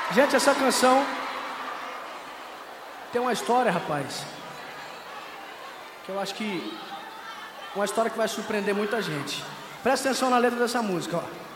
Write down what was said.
Gente, essa canção tem uma história, rapaz, que eu acho que uma história que vai surpreender muita gente. Presta atenção na letra dessa música, ó.